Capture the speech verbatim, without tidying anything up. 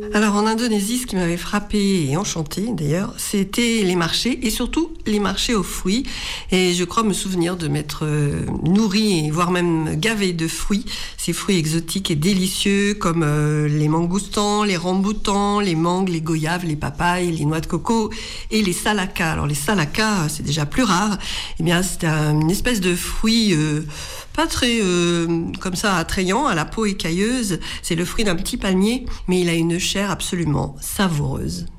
Alors en Indonésie, ce qui m'avait frappé et enchanté d'ailleurs, c'était les marchés et surtout les marchés aux fruits. Et je crois me souvenir de m'être euh, nourrie, voire même gavée de fruits, ces fruits exotiques et délicieux comme euh, les mangoustans, les ramboutans, les mangues, les goyaves, les papayes, les noix de coco et les salakas. Alors les salakas, c'est déjà plus rare. Eh bien, c'est un, une espèce de fruit euh, pas très euh, comme ça attrayant, à la peau écailleuse. C'est le fruit d'un petit palmier, mais il a une chair absolument savoureuse.